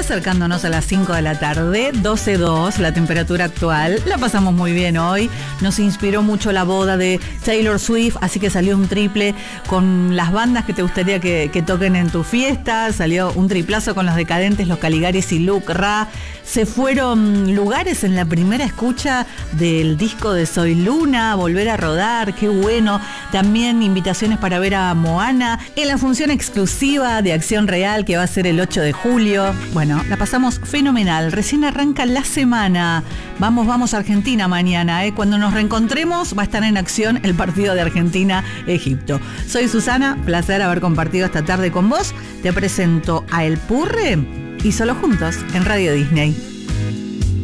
acercándonos a las 5 de la tarde, 12:02, la temperatura actual. La pasamos muy bien hoy. Nos inspiró mucho la boda de Taylor Swift, así que salió un triple con las bandas que te gustaría que toquen en tu fiesta. Salió un triplazo con los Decadentes, los Caligaris y Luke Ra. Se fueron lugares en la primera escucha del disco de Soy Luna, Volver a Rodar, qué bueno. También invitaciones para ver a Moana en la función exclusiva de Acción Real que va a ser el 8 de julio. Bueno, la pasamos fenomenal. Recién arranca la semana. Vamos a Argentina mañana, ¿eh? Cuando nos reencontremos va a estar en acción el partido de Argentina-Egipto. Soy Susana, placer haber compartido esta tarde con vos. Te presento a El Purre y Solo Juntos en Radio Disney.